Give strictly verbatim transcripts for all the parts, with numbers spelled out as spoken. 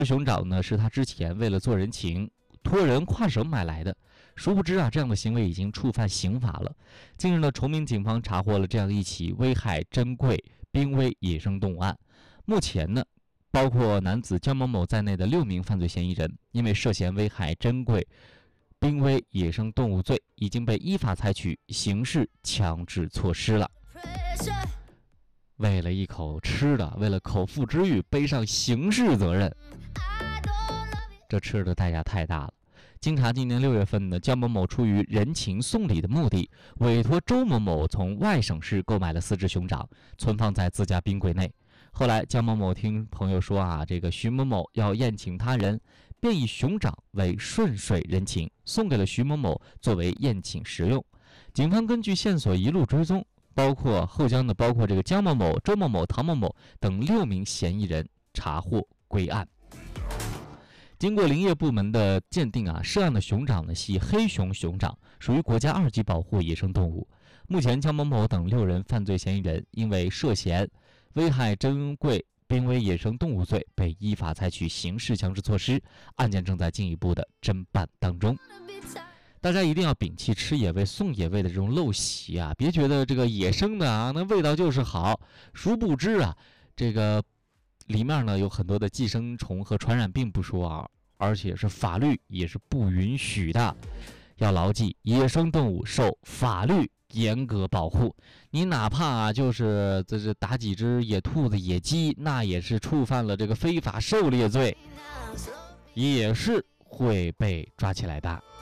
熊掌呢是他之前为了做人情托人跨省买来的，殊不知啊，这样的行为已经触犯刑法了。近日呢，崇明警方查获了这样一起危害珍贵濒危野生动物案。目前呢，包括男子姜某某在内的六名犯罪嫌疑人，因为涉嫌危害珍贵濒危野生动物罪，已经被依法采取刑事强制措施了。为了一口吃的，为了口腹之欲，背上刑事责任，这吃的代价太大了。经查，今年六月份呢，姜某某出于人情送礼的目的，委托周某某从外省市购买了四只熊掌，存放在自家冰柜内。后来，姜某某听朋友说啊，这个徐某某要宴请他人，便以熊掌为顺水人情，送给了徐某某作为宴请食用。警方根据线索一路追踪，包括后将的包括这个姜某某、周某某、唐某某等六名嫌疑人查获归案。经过林业部门的鉴定啊，涉案的熊掌呢系黑熊熊掌，属于国家二级保护野生动物。目前姜某某等六人犯罪嫌疑人因为涉嫌危害珍贵濒危野生动物罪，被依法采取刑事强制措施，案件正在进一步的侦办当中。大家一定要摒弃吃野味送野味的这种陋习啊，别觉得这个野生的啊那味道就是好，殊不知啊这个里面呢有很多的寄生虫和传染病不说啊，而且是法律也是不允许的。要牢记，野生动物受法律严格保护，你哪怕啊就是这是打几只野兔子、野鸡，那也是触犯了这个非法狩猎罪，也是会被抓起来的。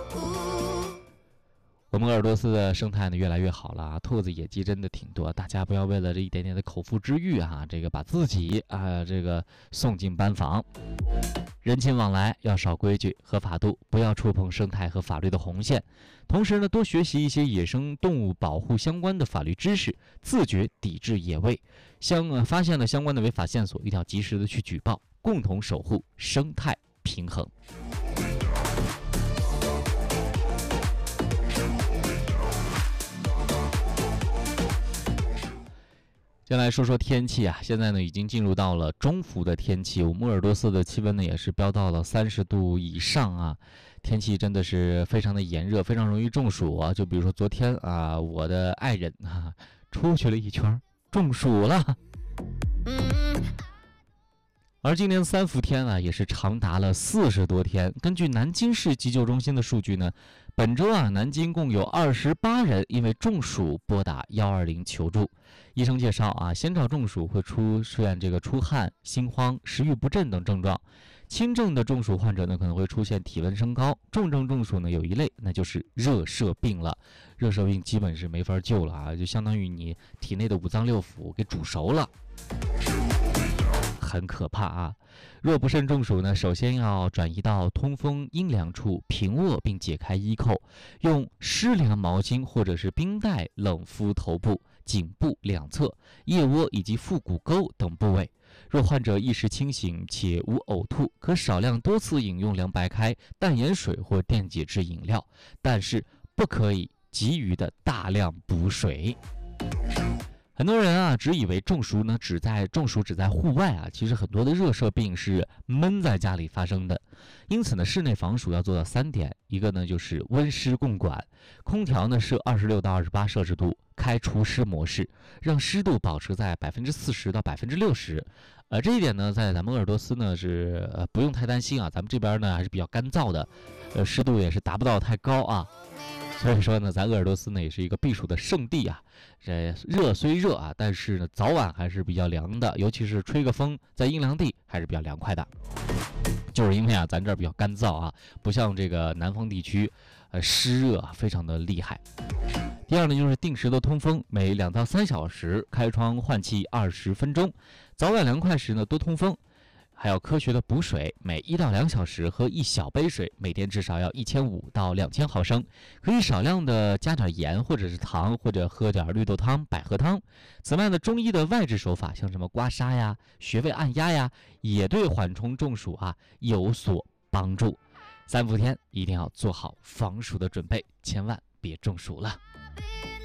我们鄂尔多斯的生态呢越来越好了，兔子野鸡真的挺多，大家不要为了这一点点的口腹之欲啊，这个把自己啊这个送进班房。人情往来要少规矩和法度，不要触碰生态和法律的红线。同时呢，多学习一些野生动物保护相关的法律知识，自觉抵制野味。相呃发现了相关的违法线索，一定要及时的去举报，共同守护生态平衡。先来说说天气啊，现在呢已经进入到了中伏的天气，我们鄂尔多斯的气温呢也是飙到了三十度以上啊，天气真的是非常的炎热，非常容易中暑啊。就比如说昨天啊，我的爱人啊出去了一圈，中暑了。而今年三伏天啊，也是长达了四十多天。根据南京市急救中心的数据呢，本周啊，南京共有二十八人因为中暑拨打一二零求助。医生介绍啊，先兆中暑会出出现这个出汗、心慌、食欲不振等症状。轻症的中暑患者呢，可能会出现体温升高；重症中暑呢，有一类，那就是热射病了。热射病基本是没法救了啊，就相当于你体内的五脏六腑给煮熟了。很可怕啊！若不慎中暑呢，首先要转移到通风阴凉处，平卧并解开衣扣，用湿凉毛巾或者是冰袋冷敷头部、颈部两侧、腋窝以及腹股沟等部位。若患者意识清醒且无呕吐，可少量多次饮用凉白开、淡盐水或电解质饮料，但是不可以急于的大量补水。很多人啊，只以为中暑呢只在中暑只在户外啊，其实很多的热射病是闷在家里发生的。因此呢，室内防暑要做到三点，一个呢就是温湿共管，空调呢设二十六到二十八摄氏度，开除湿模式，让湿度保持在百分之四十到百分之六十。呃，这一点呢，在咱们鄂尔多斯呢是呃不用太担心啊，咱们这边呢还是比较干燥的，呃，湿度也是达不到太高啊。所以说呢，咱鄂尔多斯呢也是一个避暑的圣地啊。这热虽热啊，但是呢早晚还是比较凉的，尤其是吹个风，在阴凉地还是比较凉快的。就是因为啊，咱这儿比较干燥啊，不像这个南方地区，呃，湿热啊非常的厉害。第二呢，就是定时的通风，每两到三小时开窗换气二十分钟，早晚凉快时呢多通风。还要科学的补水，每一到两小时喝一小杯水，每天至少要一千五到两千毫升，可以少量的加点盐或者是糖，或者喝点绿豆汤、百合汤。此外呢，中医的外治手法，像什么刮痧呀、穴位按压呀，也对缓冲中暑啊有所帮助。三伏天一定要做好防暑的准备，千万别中暑了。